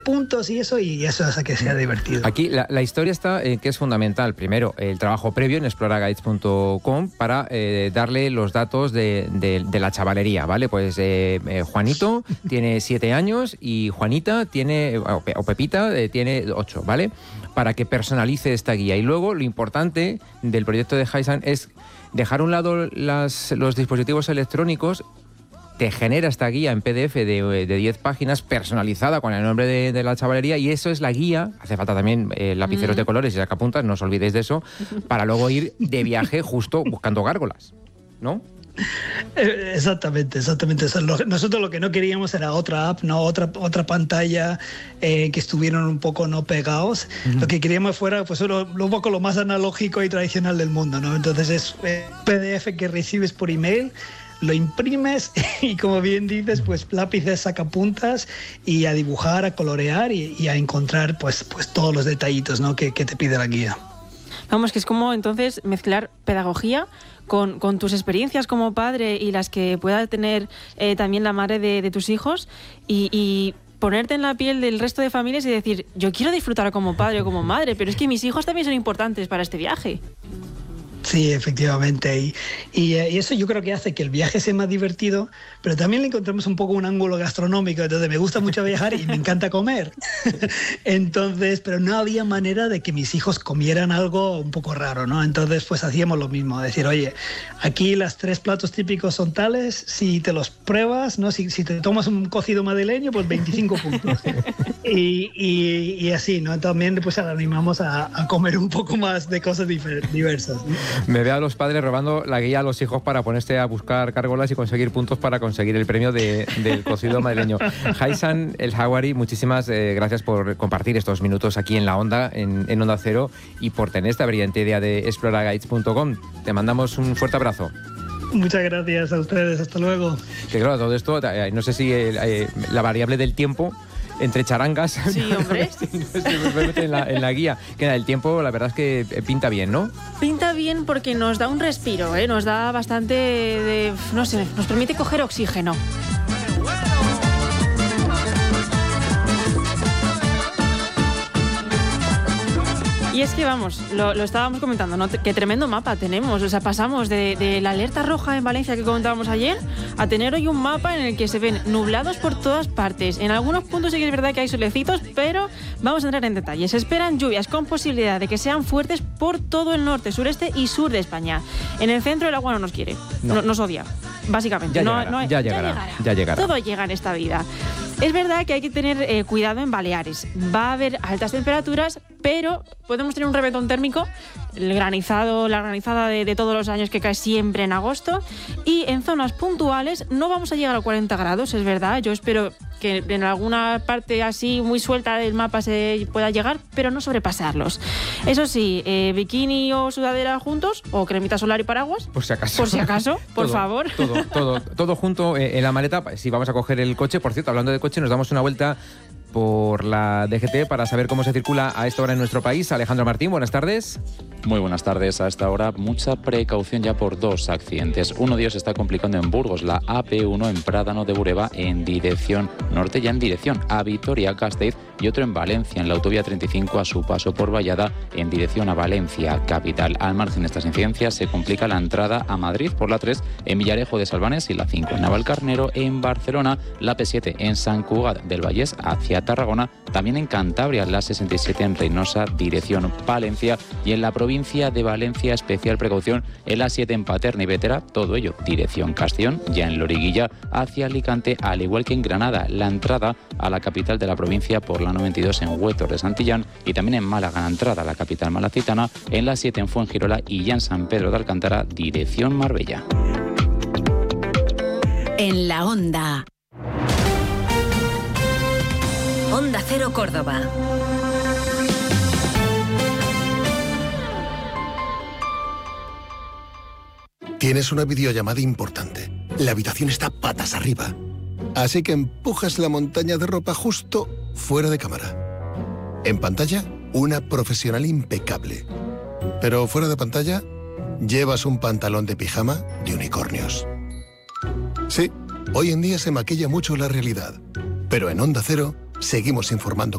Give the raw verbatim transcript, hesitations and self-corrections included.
puntos y eso, y eso hace que sea divertido. Aquí la, la historia está en que es fundamental. Primero, el trabajo previo en explora guides punto com para eh, darle los datos de, de, de la chavalería, ¿vale? Pues eh, eh, Juanito tiene siete años y Juanita tiene, o, Pe, o Pepita eh, tiene ocho, ¿vale? Para que personalice esta guía. Y luego lo importante del proyecto de Haisan es dejar a un lado las, los dispositivos electrónicos. Te genera esta guía en P D F de, de diez páginas personalizada con el nombre de, de la chavalería, y eso es la guía. Hace falta también eh, lapiceros mm. de colores y sacapuntas, no os olvidéis de eso, para luego ir de viaje justo buscando gárgolas, ¿no? Exactamente, exactamente. Nosotros lo que no queríamos era otra app, no otra otra pantalla eh, que estuvieran un poco no pegados. Uh-huh. Lo que queríamos fuera pues lo, lo, un poco lo más analógico y tradicional del mundo, ¿no? Entonces es eh, P D F que recibes por email, lo imprimes y, como bien dices, pues lápices, sacapuntas y a dibujar, a colorear y, y a encontrar pues, pues todos los detallitos, ¿no? que, que te pide la guía. Vamos, que es como entonces mezclar pedagogía con, con tus experiencias como padre y las que pueda tener eh, también la madre de, de tus hijos y, y ponerte en la piel del resto de familias y decir, yo quiero disfrutar como padre o como madre, pero es que mis hijos también son importantes para este viaje. Sí, efectivamente. Y, y, y eso yo creo que hace que el viaje sea más divertido, pero también le encontramos un poco un ángulo gastronómico. Entonces me gusta mucho viajar y me encanta comer. Entonces, pero no había manera de que mis hijos comieran algo un poco raro, ¿no? Entonces, pues hacíamos lo mismo. Decir, oye, aquí los tres platos típicos son tales, si te los pruebas, ¿no? Si, si te tomas un cocido madrileño, pues veinticinco puntos. Y, y, y así, ¿no? También pues animamos a, a comer un poco más de cosas difer- diversas, ¿no? Me veo a los padres robando la guía a los hijos para ponerse a buscar gárgolas y conseguir puntos para conseguir el premio de, del cocido madrileño. Haisan El Hawari, muchísimas eh, gracias por compartir estos minutos aquí en La Onda, en, en Onda Cero, y por tener esta brillante idea de explora guides punto com. Te mandamos un fuerte abrazo. Muchas gracias a ustedes, hasta luego. Que claro, todo esto, eh, no sé si eh, eh, la variable del tiempo entre charangas. Sí, hombre. en, la, en la guía. Que el tiempo, la verdad es que pinta bien, ¿no? Pinta bien porque nos da un respiro, ¿eh? Nos da bastante de... no sé, nos permite coger oxígeno. Y es que, vamos, lo, lo estábamos comentando, ¿no? Qué tremendo mapa tenemos. O sea, pasamos de, de la alerta roja en Valencia que comentábamos ayer a tener hoy un mapa en el que se ven nublados por todas partes. En algunos puntos sí que es verdad que hay solecitos, pero vamos a entrar en detalles. Se esperan lluvias con posibilidad de que sean fuertes por todo el norte, sureste y sur de España. En el centro el agua no nos quiere, no. No, nos odia, básicamente. Ya, no, llegará, no hay, ya, llegará, ya llegará, ya llegará. Todo llega en esta vida. Es verdad que hay que tener eh, cuidado en Baleares. Va a haber altas temperaturas, pero podemos tener un reventón térmico, el granizado, la granizada de, de todos los años que cae siempre en agosto, y en zonas puntuales no vamos a llegar a cuarenta grados, es verdad. Yo espero que en alguna parte así muy suelta del mapa se pueda llegar, pero no sobrepasarlos. Eso sí, eh, bikini o sudadera juntos, o cremita solar y paraguas. Por si acaso. Por si acaso, por todo, favor. Todo, todo, todo junto eh, en la maleta. Si vamos a coger el coche, por cierto, hablando de coche, nos damos una vuelta por la D G T para saber cómo se circula a esta hora en nuestro país. Alejandro Martín, buenas tardes. Muy buenas tardes. A esta hora mucha precaución ya por dos accidentes. Uno de ellos está complicando en Burgos, la A P uno en Prádano de Bureba en dirección norte, ya en dirección a Vitoria-Gasteiz, y otro en Valencia, en la autovía treinta y cinco a su paso por Vallada en dirección a Valencia capital. Al margen de estas incidencias se complica la entrada a Madrid por la tres en Villarejo de Salvanes y la cinco en Navalcarnero en Barcelona, la P siete en Sant Cugat del Vallès hacia Tarragona, también en Cantabria la sesenta y siete en Reynosa dirección Palencia, y en la provincia de Valencia especial precaución en la siete en Paterna y Bétera, todo ello dirección Castellón, ya en Loriguilla hacia Alicante, al igual que en Granada, la entrada a la capital de la provincia por la noventa y dos en Huetor de Santillán, y también en Málaga la entrada a la capital malacitana, en la siete en Fuengirola y ya en San Pedro de Alcántara dirección Marbella. En la Onda. Onda Cero Córdoba. Tienes una videollamada importante. La habitación está patas arriba. Así que empujas la montaña de ropa justo fuera de cámara. En pantalla, una profesional impecable. Pero fuera de pantalla, llevas un pantalón de pijama de unicornios. Sí, hoy en día se maquilla mucho la realidad. Pero en Onda Cero seguimos informando